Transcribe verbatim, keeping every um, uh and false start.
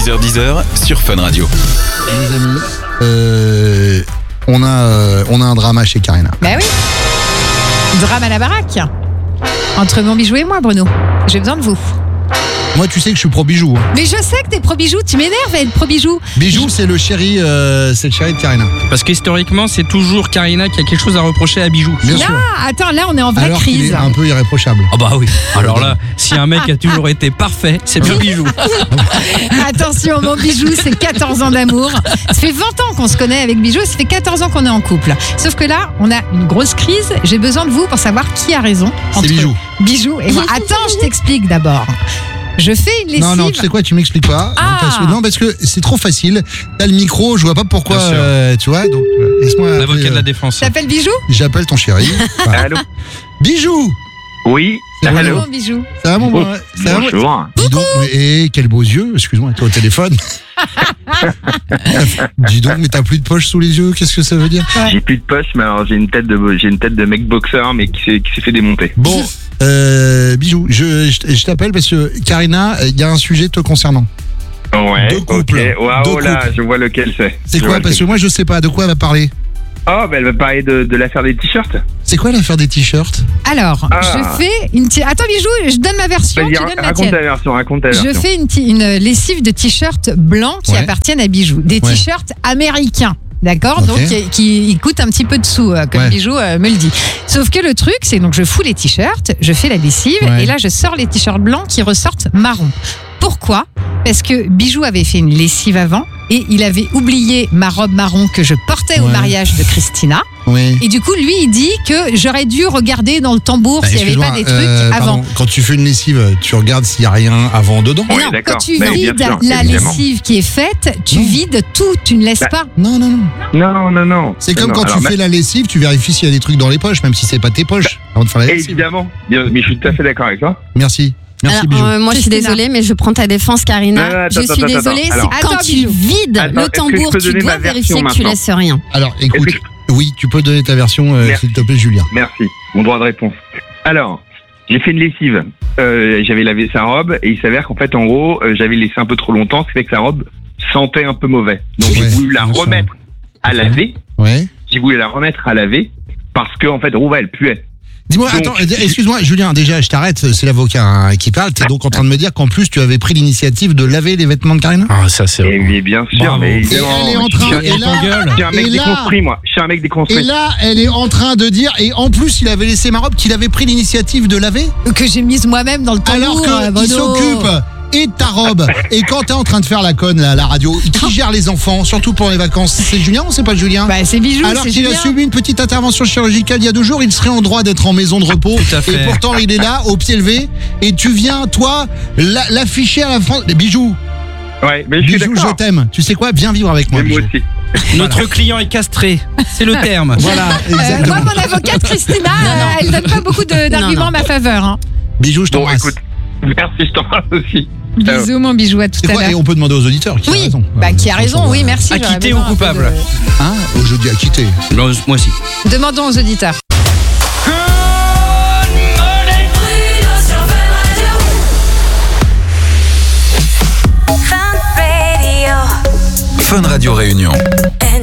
heures dix sur Fun Radio. Les amis, euh, on, a, euh, on a un drama chez Karina. Bah oui. Drame à la baraque. Entre mon bijou et moi, Bruno. J'ai besoin de vous. Moi, tu sais que je suis pro bijou. Hein. Mais je sais que t'es pro bijou. Tu m'énerves à être pro bijou. Bijou, c'est le chéri, euh, c'est le chéri de Karina. Parce qu'historiquement, c'est toujours Karina qui a quelque chose à reprocher à Bijou. Bien Là, sûr. attends, là, on est en vraie Alors qu'il crise. est un peu irréprochable. Ah bah oui. Alors là, si un mec a toujours été parfait, c'est bien Bijou. Attention, mon bijou, c'est quatorze ans d'amour. Ça fait vingt ans qu'on se connaît avec bijou, ça fait quatorze ans qu'on est en couple. Sauf que là, on a une grosse crise. J'ai besoin de vous pour savoir qui a raison. C'est entre Bijou. Bijou et moi. Attends, je t'explique d'abord. Je fais une lessive. Non, non, tu sais quoi, tu m'expliques pas. Ah. Non, parce que, non, parce que c'est trop facile. T'as le micro, je vois pas pourquoi, Bien sûr. euh, tu vois, donc euh, laisse-moi. L'avocat appeler, de la euh, défense. T'appelles bijou? J'appelle ton chéri. Voilà. Allô. Bijou. Oui. C'est Allô. Bonjour, bijou. Ça va, mon Bon- bon, ça va, mon- Bonjour. Dis donc, mais eh, quels beaux yeux. Excuse-moi, t'es au téléphone. Dis donc, mais t'as plus de poche sous les yeux. Qu'est-ce que ça veut dire? J'ai plus de poche, mais alors j'ai une tête de j'ai une tête de mec boxeur, mais qui s'est qui s'est fait démonter. Bon, euh, Bijou, je, je, je t'appelle parce que Karina, il y a un sujet te concernant. Ouais. Deux couples. Ok. Waouh Deux là, couples. je vois lequel c'est. C'est Je quoi? vois Parce que lequel. moi, je sais pas. De quoi elle va parler? Oh, bah elle va parler de, de l'affaire des t-shirts. C'est quoi l'affaire des t-shirts? Alors, Ah. je fais une. ti- Attends, bijou, je donne ma version. Vas-y, Tu donnes la raconte tienne. ta version, raconte ta version. Je fais une, ti- une lessive de t-shirts blancs qui Ouais. appartiennent à Bijou. Des Ouais. t-shirts américains. D'accord, Ok. donc qui, qui ils coûtent un petit peu de sous, euh, comme Ouais. Bijou euh, me le dit. Sauf que le truc, c'est donc je fous les t-shirts, je fais la lessive, Ouais. et là je sors les t-shirts blancs qui ressortent marron. Pourquoi? Parce que Bijou avait fait une lessive avant et il avait oublié ma robe marron que je portais au Ouais. mariage de Christina. Oui. Et du coup, lui, il dit que j'aurais dû regarder dans le tambour Bah, s'il n'y avait pas des trucs excuse-moi, euh, avant. pardon, quand tu fais une lessive, tu regardes s'il n'y a rien avant dedans? Mais Oui, non, d'accord. quand tu Bah oui, bien vides sûr, la évidemment. lessive qui est faite, tu Non. vides tout, tu ne laisses Bah, pas. Non, non, non. Non, non, non. C'est Non, comme non. quand Alors, tu ma- fais la lessive, tu vérifies s'il y a des trucs dans les poches, même si c'est pas tes poches, avant de faire la lessive. Évidemment. Bien, mais je suis tout à fait d'accord avec toi. Merci. Merci, Alors, Bijou. euh, moi, je suis Christina. désolée, mais je prends ta défense, Karina. Non, non, attends, je suis attends, désolée, attends. c'est Alors- quand Attends, tu Bijou. vides Attends, le est-ce que je tambour, peux tu donner dois ma version vérifier que tu maintenant laisses rien. Alors, écoute, Est-ce que oui, tu peux donner ta version, euh, Merci. s'il te plaît, Julien. Merci. Mon droit de réponse. Alors, j'ai fait une lessive. Euh, j'avais lavé sa robe et il s'avère qu'en fait, en gros, euh, j'avais laissé un peu trop longtemps, ce qui fait que sa robe sentait un peu mauvais. Donc, j'ai Ouais, voulu la bien sûr. remettre à laver. Ouais. J'ai voulu la remettre à laver parce que, en fait, Rouva, elle puait. Dis-moi, Donc- attends, euh, excuse-moi, Julien, déjà, je t'arrête, c'est l'avocat hein, qui parle. T'es donc en train de me dire qu'en plus, tu avais pris l'initiative de laver les vêtements de Karina? Ah, ça c'est Et oui, bien sûr, Bravo. mais Et évidemment, elle est en je suis train- un- et là- je suis un mec et là- déconstruit, moi. Je suis un mec Et déconstruit. là, elle est en train de dire, et en plus, il avait laissé ma robe, qu'il avait pris l'initiative de laver, Que j'ai mise moi-même dans le tambour. alors euh, qu'il Bruno. s'occupe et de ta robe. Et quand t'es en train de faire la conne là, à la radio, qui gère les enfants, surtout pour les vacances? C'est Julien ou c'est pas Julien? Bah, c'est Bijou, Alors c'est qu'il a Julien. subi une petite intervention chirurgicale il y a deux jours, il serait en droit d'être en maison de repos. Tout à fait. Et pourtant, il est là, au pied levé. Et tu viens, toi, la- l'afficher à la France. Les bijoux, Ouais, mais je suis bijoux, je d'accord. t'aime. Tu sais quoi? Viens vivre avec moi, Mais moi Bijou. aussi. Notre client est castré. C'est le terme. Voilà, Euh, exactement. moi, mon avocate Christina, euh, elle donne pas beaucoup de- d'arguments non. en ma faveur. Hein. Bijoux, je Bon, t'embrasse. écoute, merci, je t'embrasse aussi. Ciao. Bisous, mon bijou, à tout C'est à quoi? Et l'heure. on peut demander aux auditeurs qui a Oui, raison. bah, qui a Ouais, raison, on s'en oui, va. merci. j'aurais Acquitté besoin ou un peu coupable? de- Hein? Oh, je dis acquitté. Non, moi aussi. Demandons aux auditeurs. Fun Radio Réunion.